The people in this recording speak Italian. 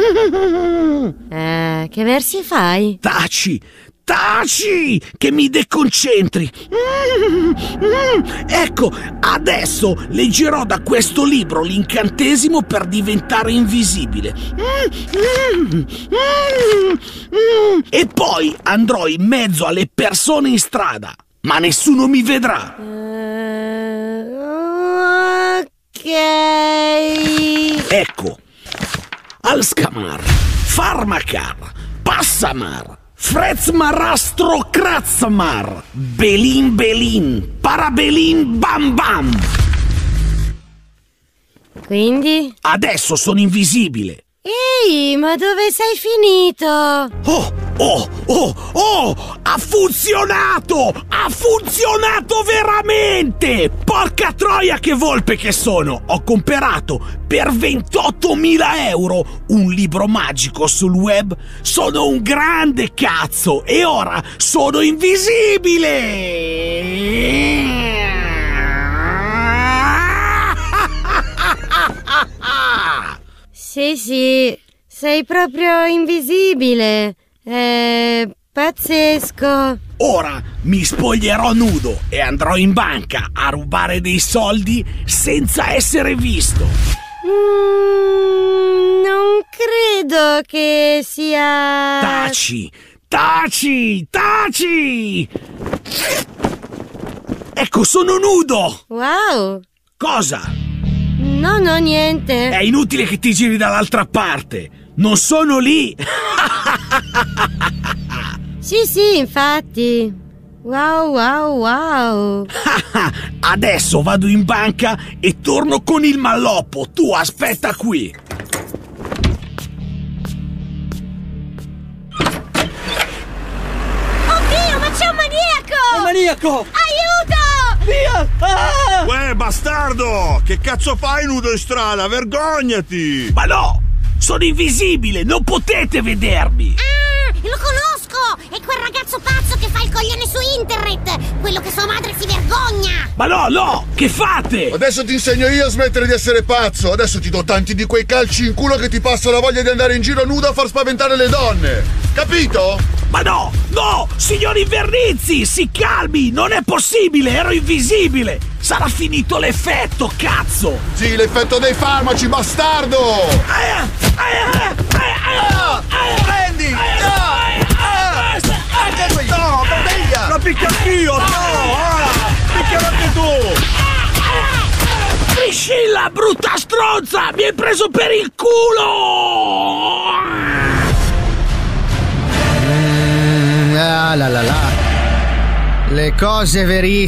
Che versi fai? Taci, che mi deconcentri. Ecco, adesso leggerò da questo libro l'incantesimo per diventare invisibile. E poi andrò in mezzo alle persone in strada, ma nessuno mi vedrà. Ok. Ecco, Alscamar, Farmacar, Passamar, Fretzmarastro Kratzmar, Belin, Parabelin Bam Bam. Quindi? Adesso sono invisibile. Ehi, ma dove sei finito? Ha funzionato! Ha funzionato veramente! Porca troia che volpe che sono! Ho comprato per 28.000 euro un libro magico sul web. Sono un grande cazzo e ora sono invisibile! Sì, sei proprio invisibile. È pazzesco. Ora mi spoglierò nudo e andrò in banca a rubare dei soldi senza essere visto. Non credo che sia... Taci! Ecco, sono nudo! Wow! Cosa? No, niente. È inutile che ti giri dall'altra parte. Non sono lì. Sì, infatti. Wow. Adesso vado in banca e torno con il malloppo. Tu aspetta qui. Oddio, ma c'è un maniaco! Un maniaco! Aiuto! Via! Ah! Uè, bastardo! Che cazzo fai nudo in strada? Vergognati! Ma no! Sono invisibile, non potete vedermi! Lo conosco! È quel ragazzo pazzo che fa il coglione su internet! Quello che sua madre si vergogna! Ma no! Che fate? Adesso ti insegno io a smettere di essere pazzo. Adesso ti do tanti di quei calci in culo che ti passa la voglia di andare in giro nudo a far spaventare le donne. Capito? Ma no! Signor Invernizzi, si calmi! Non è possibile, ero invisibile! Sarà finito l'effetto, cazzo! Sì, l'effetto dei farmaci, bastardo! Prendi! Anche qui! No, bottiglia! La picchio anch'io! Picchialo anche tu! Priscilla, brutta stronza! Mi hai preso per il culo! Le cose verissime.